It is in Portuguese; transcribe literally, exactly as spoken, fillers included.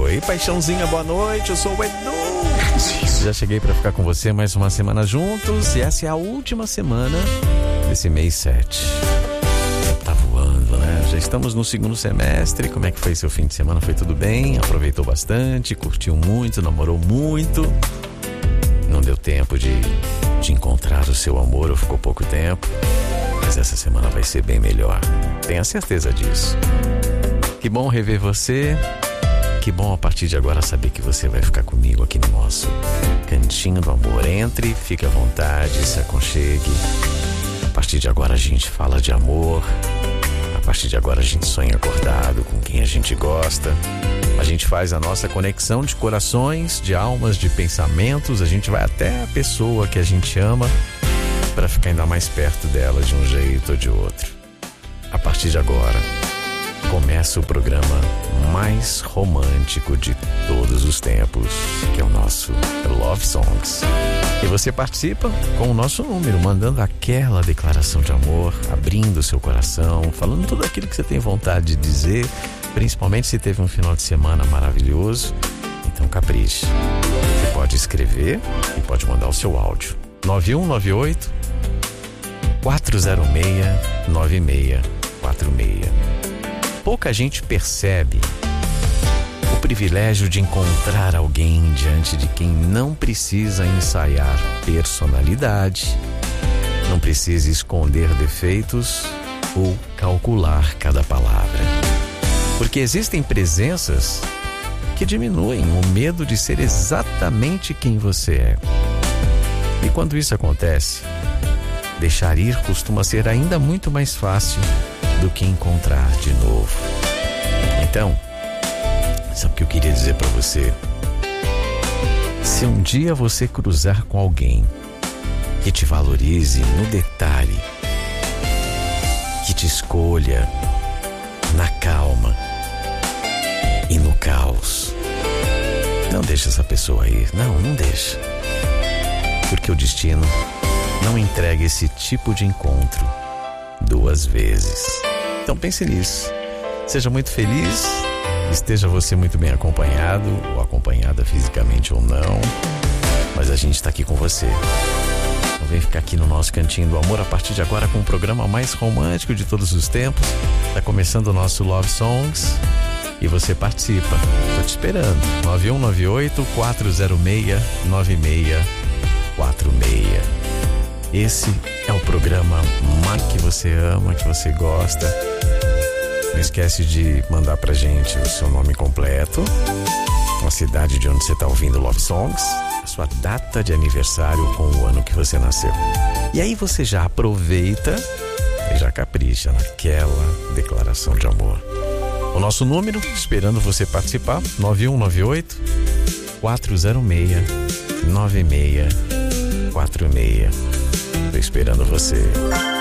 Oi, paixãozinha, boa noite, eu sou o Edu. Já cheguei para ficar com você mais uma semana juntos e essa é a última semana desse mês sete. Tá voando, né? Já estamos no segundo semestre. Como é que foi seu fim de semana? Foi tudo bem? Aproveitou bastante? Curtiu muito? Namorou muito? Não deu tempo de, de encontrar o seu amor ou ficou pouco tempo? Mas essa semana vai ser bem melhor. Tenha certeza disso. Que bom rever você. Que bom a partir de agora saber que você vai ficar comigo aqui no nosso cantinho do amor. Entre, fique à vontade, se aconchegue. A partir de agora a gente fala de amor. A partir de agora a gente sonha acordado com quem a gente gosta. A gente faz a nossa conexão de corações, de almas, de pensamentos. A gente vai até a pessoa que a gente ama para ficar ainda mais perto dela de um jeito ou de outro. A partir de agora começa o programa mais romântico de todos os tempos, que é o nosso Love Songs. E você participa com o nosso número, mandando aquela declaração de amor, abrindo o seu coração, falando tudo aquilo que você tem vontade de dizer, principalmente se teve um final de semana maravilhoso. Então capriche. Você pode escrever e pode mandar o seu áudio. nove um nove oito, quatro zero seis, nove seis quatro seis. Pouca gente percebe o privilégio de encontrar alguém diante de quem não precisa ensaiar personalidade, não precisa esconder defeitos ou calcular cada palavra. Porque existem presenças que diminuem o medo de ser exatamente quem você é. E quando isso acontece, deixar ir costuma ser ainda muito mais fácil do que encontrar de novo. Então, sabe o que eu queria dizer pra você? Se um dia você cruzar com alguém que te valorize no detalhe, que te escolha na calma e no caos, não deixa essa pessoa ir. Não, não deixa. Porque o destino não entrega esse tipo de encontro duas vezes. Então pense nisso. Seja muito feliz, esteja você muito bem acompanhado, ou acompanhada fisicamente ou não, mas a gente está aqui com você. Então vem ficar aqui no nosso cantinho do amor a partir de agora com o programa mais romântico de todos os tempos. Está começando o nosso Love Songs e você participa. Estou te esperando. nove um nove oito, quatro zero seis, nove seis quatro seis. Esse é o programa que você ama, que você gosta. Não esquece de mandar pra gente o seu nome completo, a cidade de onde você está ouvindo Love Songs, a sua data de aniversário com o ano que você nasceu. E aí você já aproveita e já capricha naquela declaração de amor. O nosso número, esperando você participar, nove um nove oito, quatro zero seis, nove seis quatro seis. Tô esperando você.